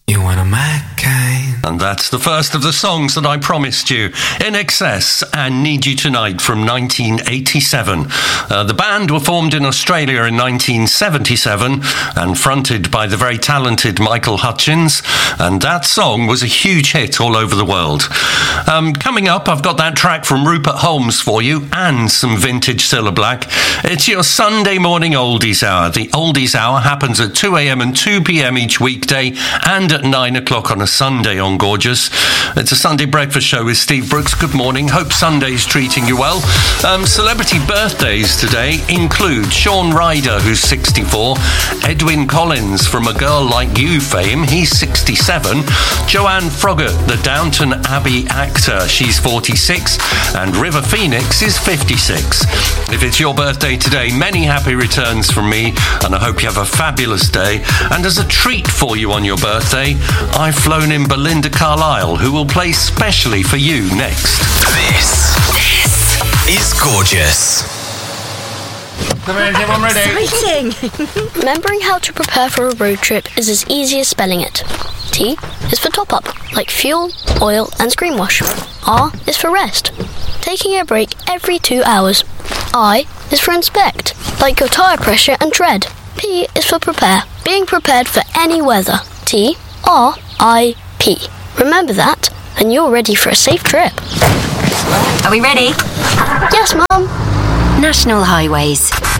You want my kind. And that's the first of the songs that I promised you. In Excess and Need You Tonight from 1987. The band were formed in Australia in 1977 and fronted by the very talented Michael Hutchins. And that song was a huge hit all over the world. Coming up, I've got that track from Rupert Holmes for you and some vintage Cilla Black. It's your Sunday morning Oldies Hour. The Oldies Hour happens at 2 a.m. and 2 p.m. each weekday and at 9 o'clock on a Sunday on Gorgeous. It's a Sunday breakfast show with Steve Brooks. Good morning. Hope Sunday's treating you well. Celebrity birthdays today include Shaun Ryder, who's 64, Edwyn Collins from A Girl Like You fame, he's 67, Joanne Froggatt, the Downton Abbey actor, she's 46, and River Phoenix is 56. If it's your birthday today, many happy returns from me, and I hope you have a fabulous day. And as a treat for you on your birthday, I've flown in Belinda Carlisle, who will play specially for you next. This is Gorgeous. Everyone ready? Exciting! Remembering how to prepare for a road trip is as easy as spelling it. T is for top up, like fuel, oil and screen wash. R is for rest, taking a break every 2 hours. I is for inspect, like your tyre pressure and tread. P is for prepare, being prepared for any weather. T, R, I, P. Remember that, and you're ready for a safe trip. Are we ready? Yes, Mum. National Highways.